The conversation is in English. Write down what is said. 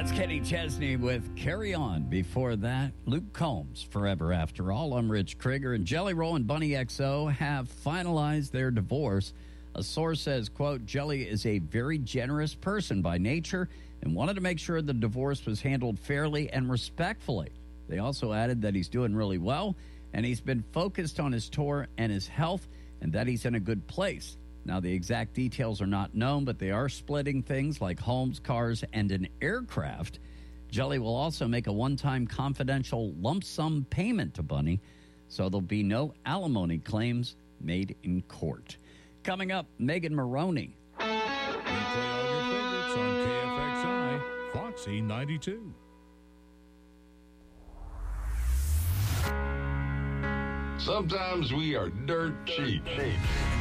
That's Kenny Chesney with Carry On. Before that, Luke Combs, Forever After All. I'm Rich Krieger, and Jelly Roll and Bunny XO have finalized their divorce. A source says, quote, Jelly is a very generous person by nature and wanted to make sure the divorce was handled fairly and respectfully. They also added that he's doing really well, and he's been focused on his tour and his health, and that he's in a good place. Now, the exact details are not known, but they are splitting things like homes, cars, and an aircraft. Jelly will also make a one-time confidential lump sum payment to Bunny, so there'll be no alimony claims made in court. Coming up, Megan Maroney. We play all your favorites on KFXI, Foxy 92. Sometimes we are dirt cheap.